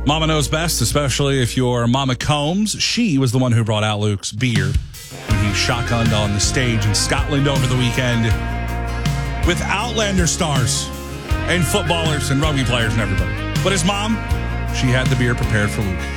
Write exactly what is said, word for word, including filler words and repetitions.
Mama knows best, especially if you're Mama Combs. She was the one who brought out Luke's beer when he shotgunned on the stage in Scotland over the weekend with Outlander stars and footballers and rugby players and everybody. But his mom, she had the beer prepared for Luke.